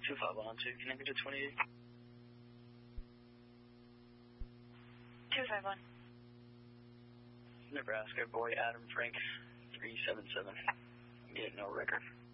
25112, can I get to 28? 251. Nebraska, boy Adam Frank, 377. I'm getting no record.